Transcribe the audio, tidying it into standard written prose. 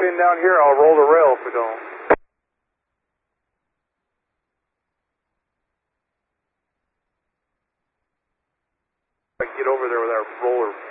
in down here, I'll roll the rail if we don't. Get over there with our roller.